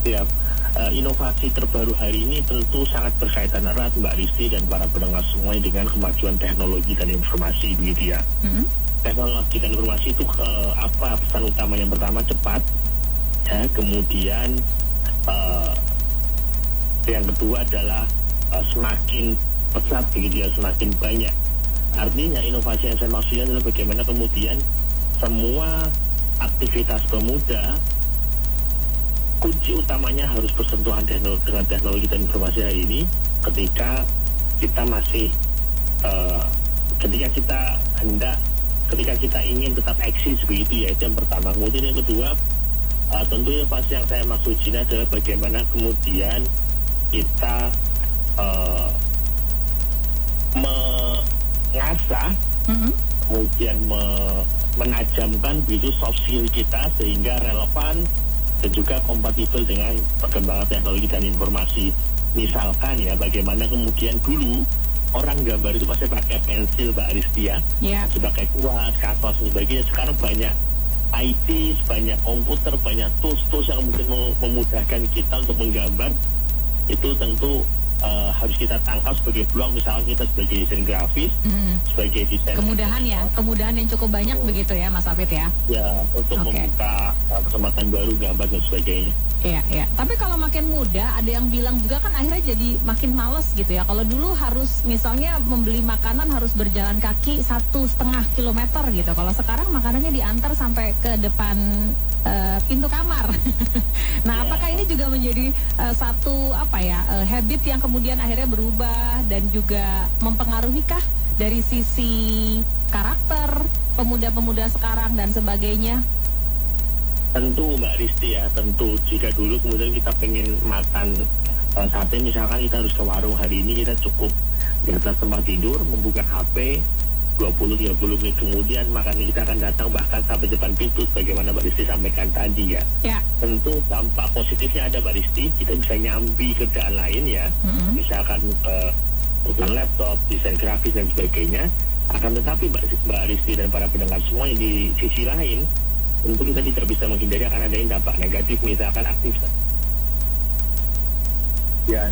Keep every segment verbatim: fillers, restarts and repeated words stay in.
Ya, uh, inovasi terbaru hari ini tentu sangat berkaitan erat Mbak Risti dan para pendengar semua dengan kemajuan teknologi dan informasi begitu ya. Mm-hmm. Teknologi dan informasi itu uh, apa pesan utama? Yang pertama cepat, ya, kemudian uh, yang kedua adalah uh, semakin pesat begitu ya, semakin banyak. Artinya inovasi yang saya maksudnya adalah bagaimana kemudian semua aktivitas pemuda kunci utamanya harus bersentuhan teknologi, dengan teknologi dan informasi hari ini ketika kita masih uh, ketika kita hendak ketika kita ingin tetap eksis begitu ya, itu yang pertama. Kemudian yang kedua, uh, tentu inovasi yang saya maksud ini adalah bagaimana kemudian kita uh, mengasah mm-hmm. kemudian me, menajamkan begitu soft skill kita sehingga relevan dan juga kompatibel dengan perkembangan teknologi dan informasi. Misalkan ya, bagaimana kemudian dulu orang gambar itu pasti pakai pensil Mbak Risti ya, yeah. sebagai kuat, kanvas dan sebagainya. Sekarang banyak I T, banyak komputer, banyak tools-tools yang mungkin memudahkan kita untuk menggambar. Itu tentu uh, harus kita tangkap sebagai peluang, misalnya kita sebagai desain grafis, mm. sebagai desain kemudahan ya, kemudahan yang cukup banyak oh. begitu ya Mas Hafid ya. Ya, untuk okay. membuka uh, kesempatan baru gambar dan sebagainya. Iya, iya. Tapi kalau makin muda, ada yang bilang juga kan akhirnya jadi makin males gitu ya. Kalau dulu harus misalnya membeli makanan harus berjalan kaki satu setengah kilometer gitu. Kalau sekarang makanannya diantar sampai ke depan uh, pintu kamar. Nah, yeah. apakah ini juga menjadi uh, satu apa ya uh, habit yang kemudian akhirnya berubah dan juga mempengaruhi kah dari sisi karakter pemuda-pemuda sekarang dan sebagainya? Tentu Mbak Risti ya, tentu jika dulu kemudian kita pengen makan uh, sate misalkan kita harus ke warung, hari ini kita cukup di atas tempat tidur, membuka H P dua puluh sampai tiga puluh menit kemudian makanan kita akan datang bahkan sampai depan pintu bagaimana Mbak Risti sampaikan tadi ya. Ya. Tentu dampak positifnya ada Mbak Risti, kita bisa nyambi kerjaan lain ya, mm-hmm. misalkan uh, laptop, desain grafis dan sebagainya. Akan tetapi Mbak, Mbak Risti dan para pendengar semua yang di sisi lain, tentu kita tidak bisa menghindari akan ada yang dampak negatif, misalkan aktivitas dan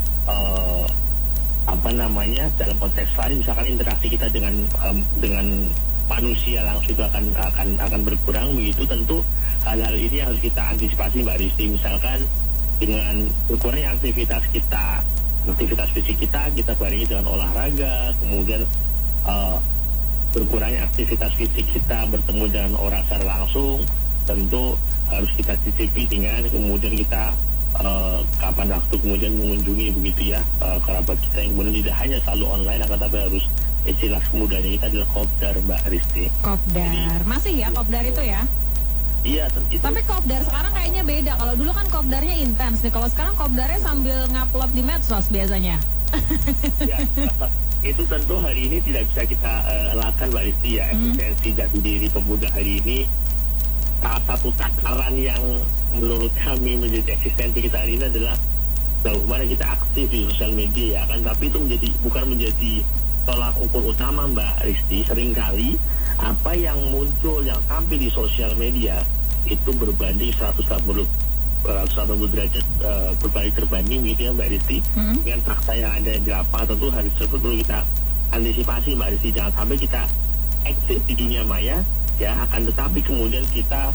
uh, apa namanya dalam konteks lain, misalkan interaksi kita dengan um, dengan manusia langsung itu akan akan akan berkurang begitu. Tentu hal-hal ini harus kita antisipasi Mbak Risti, misalkan dengan berkurangnya aktivitas kita, aktivitas fisik kita, kita barengi dengan olahraga, kemudian uh, berkurangnya aktivitas fisik kita bertemu dengan orang secara langsung, tentu harus kita sisipi dengan kemudian kita uh, kapan waktu kemudian mengunjungi begitu ya uh, kerabat kita yang kemudian tidak hanya selalu online, akan tapi harus istilah mudanya kita adalah kopdar Mbak Risti. Kopdar, jadi, masih ya kopdar itu ya? Iya, tentu. Tapi kopdar sekarang kayaknya beda. Kalau dulu kan kopdarnya intens nih, kalau sekarang kopdarnya sambil ngupload di medsos biasanya. Ya, itu tentu hari ini tidak bisa kita uh, lakukan Mbak Risti ya. Eksistensi mm. jati diri pemuda hari ini salah satu takaran yang menurut kami menjadi eksistensi kita hari ini adalah bagaimana kita aktif di sosial media ya kan. Tapi itu menjadi bukan menjadi tolak ukur utama Mbak Risti. Seringkali apa yang muncul, yang tampil di sosial media itu berbanding seratus delapan puluh derajat uh, berbalik terbanding gitu ya Mbak Risti, hmm. dengan fakta yang ada di lapangan. Tentu harus perlu kita antisipasi Mbak Risti, jangan sampai kita eksis di dunia maya ya, akan tetapi kemudian kita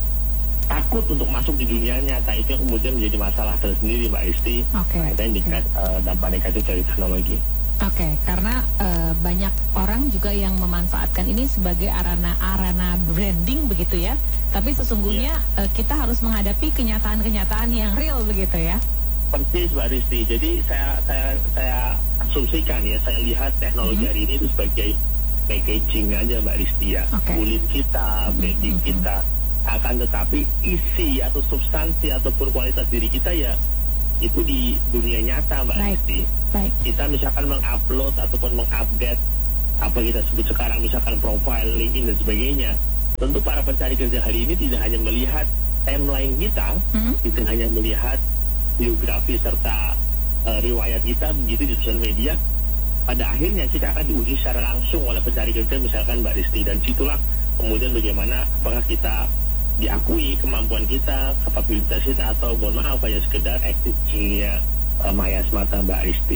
takut untuk masuk di dunia nyata, itu yang kemudian menjadi masalah tersendiri Mbak Risti. Okay. Dan dengan uh, dampak negatif dari teknologi. Oke, okay, karena uh, banyak orang juga yang memanfaatkan ini sebagai arena arena branding begitu ya. Tapi sesungguhnya yeah. uh, kita harus menghadapi kenyataan-kenyataan yang real begitu ya. Persis Mbak Risti. Jadi saya saya saya asumsikan ya, saya lihat teknologi mm-hmm. hari ini itu sebagai packaging aja Mbak Risti ya. Okay. Kulit kita, branding mm-hmm. kita. Akan tetapi isi atau substansi ataupun kualitas diri kita ya itu di dunia nyata Mbak Risti. Baik. Kita misalkan mengupload ataupun mengupdate apa kita sebut sekarang misalkan profile, LinkedIn dan sebagainya. Tentu para pencari kerja hari ini tidak hanya melihat timeline kita, mm-hmm. tidak hanya melihat biografi serta uh, riwayat kita begitu di sosial media. Pada akhirnya kita akan diuji secara langsung oleh pencari kerja misalkan Mbak Risti, dan situlah kemudian bagaimana apakah kita diakui kemampuan kita, kapabilitas kita, atau mohon maaf hanya sekedar eksistensinya uh, maya semata, Mbak Risti.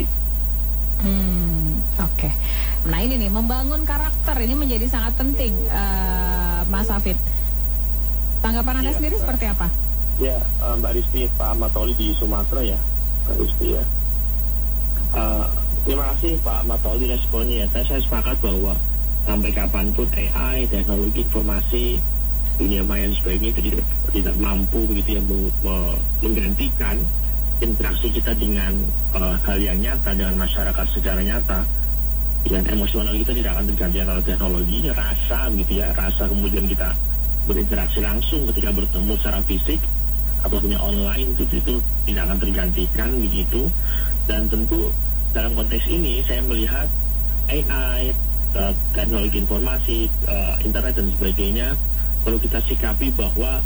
Hmm, oke. Okay. Nah ini nih, membangun karakter ini menjadi sangat penting, uh, Mas Hafid. Tanggapan Anda ya, sendiri Mbak, seperti apa? Ya, uh, Mbak Risti, Pak Matoli di Sumatera ya, Mbak Risti ya. Uh, terima kasih Pak Matoli responnya. Ya. Saya sepakat bahwa sampai kapanpun A I, teknologi informasi, dunia maya dan sebagainya itu tidak, tidak mampu begitu ya menggantikan interaksi kita dengan uh, hal yang nyata dengan masyarakat secara nyata. Dan emosional kita tidak akan tergantikan oleh teknologi, rasa gitu ya, rasa kemudian kita berinteraksi langsung ketika bertemu secara fisik atau punya online itu itu tidak akan tergantikan begitu. Dan tentu dalam konteks ini saya melihat A I, uh, teknologi informasi, uh, internet dan sebagainya perlu kita sikapi bahwa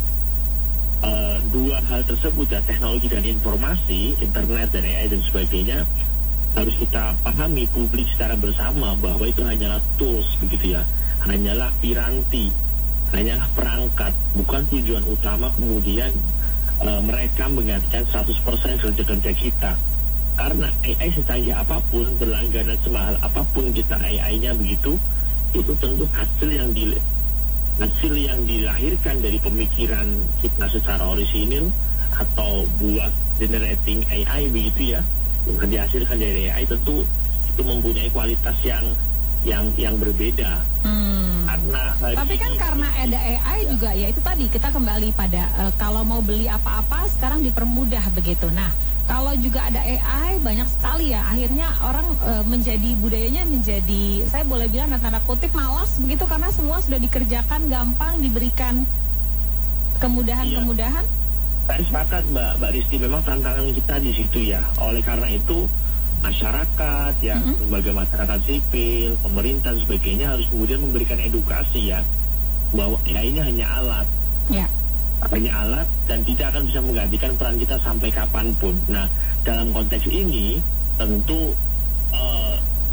Uh, dua hal tersebut ya, teknologi dan informasi, internet dan A I dan sebagainya, harus kita pahami publik secara bersama bahwa itu hanyalah tools begitu ya, hanyalah piranti, hanyalah perangkat, bukan tujuan utama kemudian uh, mereka menggantikan seratus persen kerja-kerja kita. Karena A I secanggih apapun, berlangganan semahal apapun kita A I-nya begitu, itu tentu hasil yang di hasil yang dilahirkan dari pemikiran kita secara orisinil atau buah generating A I begitu ya, yang dihasilkan dari A I tentu itu mempunyai kualitas yang yang yang berbeda. Hmm. Karena tapi kan ini, karena ada A I ya. Juga ya itu tadi kita kembali pada uh, kalau mau beli apa-apa sekarang dipermudah begitu. Nah kalau juga ada A I banyak sekali ya, akhirnya orang e, menjadi budayanya menjadi, saya boleh bilang tanda kutip malas begitu karena semua sudah dikerjakan gampang, diberikan kemudahan-kemudahan. Iya. Saya sepakat Mbak Mbak Risti, memang tantangan kita di situ ya. Oleh karena itu masyarakat ya, mm-hmm. lembaga masyarakat sipil, pemerintah dan sebagainya harus kemudian memberikan edukasi ya bahwa A I ini hanya alat. Ya. Hanya alat dan tidak akan bisa menggantikan peran kita sampai kapanpun. Nah, dalam konteks ini tentu uh,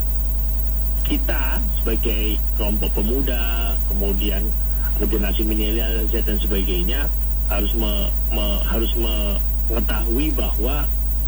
kita sebagai kelompok pemuda, kemudian generasi milenial Z dan sebagainya harus me, me, harus mengetahui bahwa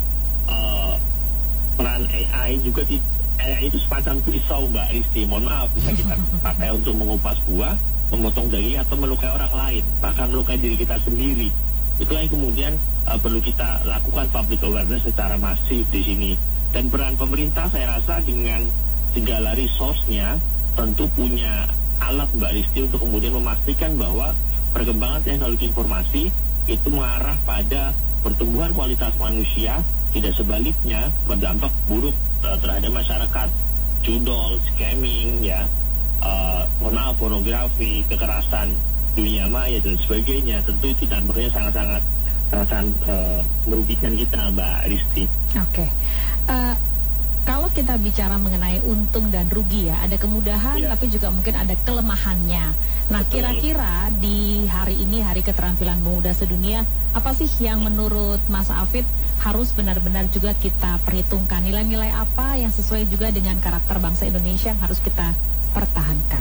uh, peran A I juga di, A I itu semacam pisau Mbak Risti. Mohon maaf, bisa kita pakai untuk mengupas buah, memotong daging atau melukai orang lain, bahkan melukai diri kita sendiri. Itulah yang kemudian uh, perlu kita lakukan public awareness secara masif di sini. Dan peran pemerintah saya rasa dengan segala resource-nya tentu punya alat Mbak Risti untuk kemudian memastikan bahwa perkembangan teknologi informasi itu mengarah pada pertumbuhan kualitas manusia, tidak sebaliknya berdampak buruk uh, terhadap masyarakat. Judol, scamming ya, Uh, mohon maaf, pornografi, kekerasan dunia maya dan sebagainya, tentu itu dampaknya sangat-sangat sangat uh, merugikan kita Mbak Risti. Oke, okay. uh, kalau kita bicara mengenai untung dan rugi ya, ada kemudahan yeah. tapi juga mungkin ada kelemahannya. Nah kira-kira di hari ini, Hari Keterampilan Pemuda Sedunia, apa sih yang menurut Mas Hafid harus benar-benar juga kita perhitungkan? Nilai-nilai apa yang sesuai juga dengan karakter bangsa Indonesia yang harus kita pertahankan?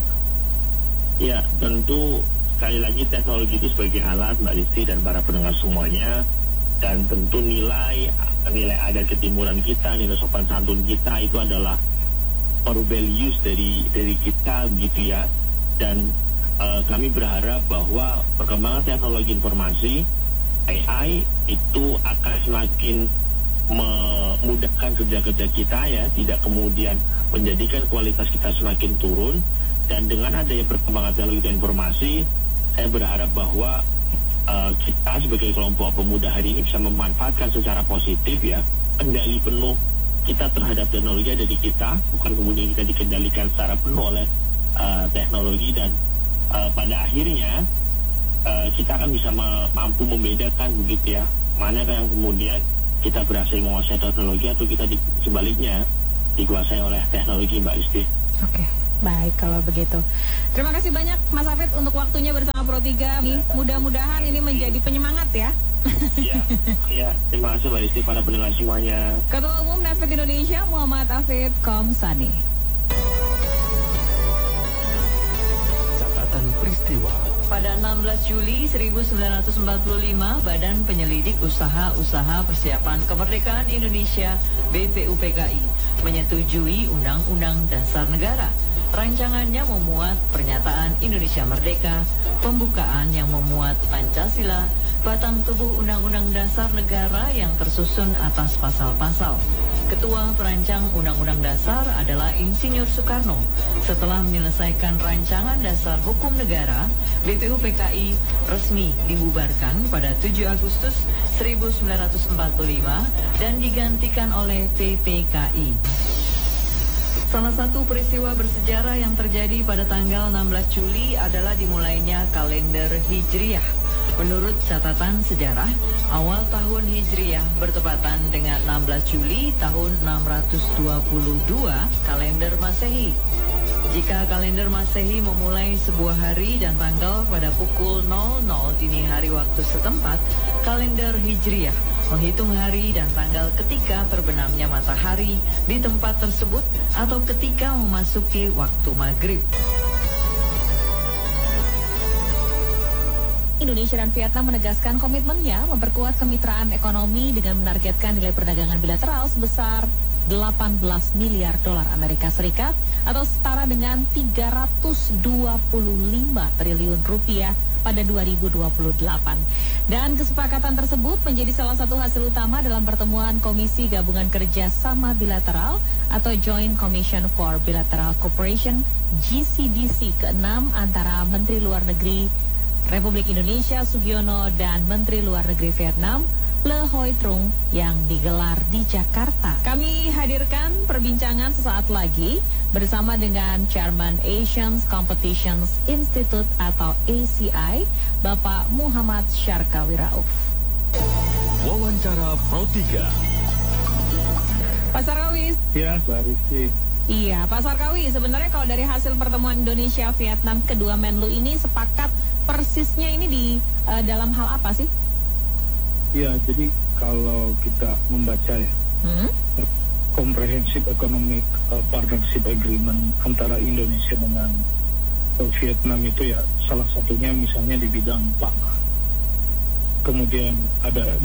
Ya, tentu sekali lagi teknologi itu sebagai alat Mbak Risti dan para pendengar semuanya, dan tentu nilai nilai adat ketimuran kita, nilai sopan santun kita itu adalah core values dari dari kita gitu ya. Dan uh, kami berharap bahwa perkembangan teknologi informasi A I itu akan semakin memudahkan kerja-kerja kita ya, tidak kemudian menjadikan kualitas kita semakin turun. Dan dengan adanya perkembangan teknologi dan informasi, saya berharap bahwa uh, kita sebagai kelompok pemuda hari ini bisa memanfaatkan secara positif ya, kendali penuh kita terhadap teknologi ada di kita, bukan kemudian kita dikendalikan secara penuh oleh uh, teknologi. Dan uh, pada akhirnya uh, kita akan bisa mampu membedakan begitu ya, mana yang kemudian kita berhasil menguasai teknologi atau kita di, sebaliknya dikuasai oleh teknologi Mbak Risti. Oke, baik kalau begitu. Terima kasih banyak Mas Hafid untuk waktunya bersama Pro tiga. Mudah-mudahan ini menjadi penyemangat ya. Iya, iya. Terima kasih Mbak Risti, para pendengar semuanya. Ketua Umum Nasdem Indonesia Muhammad Hafid Komsani. Catatan peristiwa. Pada enam belas Juli seribu sembilan ratus empat puluh lima, Badan Penyelidik Usaha-Usaha Persiapan Kemerdekaan Indonesia B P U P K I menyetujui Undang-Undang Dasar Negara. Rancangannya memuat pernyataan Indonesia Merdeka, pembukaan yang memuat Pancasila, batang tubuh Undang-Undang Dasar Negara yang tersusun atas pasal-pasal. Ketua perancang Undang-Undang Dasar adalah Insinyur Soekarno. Setelah menyelesaikan rancangan dasar hukum negara, B P U P K I resmi dibubarkan pada tujuh Agustus seribu sembilan ratus empat puluh lima dan digantikan oleh P P K I. Salah satu peristiwa bersejarah yang terjadi pada tanggal enam belas Juli adalah dimulainya kalender Hijriah. Menurut catatan sejarah, awal tahun Hijriah bertepatan dengan enam belas Juli tahun enam ratus dua puluh dua kalender Masehi. Jika kalender Masehi memulai sebuah hari dan tanggal pada pukul nol nol dini hari waktu setempat, kalender Hijriah menghitung hari dan tanggal ketika terbenamnya matahari di tempat tersebut atau ketika memasuki waktu maghrib. Indonesia dan Vietnam menegaskan komitmennya memperkuat kemitraan ekonomi dengan menargetkan nilai perdagangan bilateral sebesar delapan belas miliar dolar Amerika Serikat atau setara dengan tiga ratus dua puluh lima triliun rupiah pada dua ribu dua puluh delapan. Dan kesepakatan tersebut menjadi salah satu hasil utama dalam pertemuan Komisi Gabungan Kerja Sama Bilateral atau Joint Commission for Bilateral Cooperation G C B C keenam antara Menteri Luar Negeri Republik Indonesia Sugiono dan Menteri Luar Negeri Vietnam Le Hoi Trung yang digelar di Jakarta. Kami hadirkan perbincangan sesaat lagi bersama dengan Chairman Asian Competitions Institute atau A C I, Bapak Muhammad Syarkawi Rauf. Wawancara Pro tiga. Pak Sarkawi. Ya, Mbak Rizky. Iya, Pak Sarkawi, sebenarnya kalau dari hasil pertemuan Indonesia-Vietnam kedua Menlu ini sepakat persisnya ini di uh, dalam hal apa sih? Ya, jadi kalau kita membaca ya, hmm? Comprehensive Economic uh, Partnership Agreement antara Indonesia dengan uh, Vietnam itu ya salah satunya misalnya di bidang pangan. Kemudian ada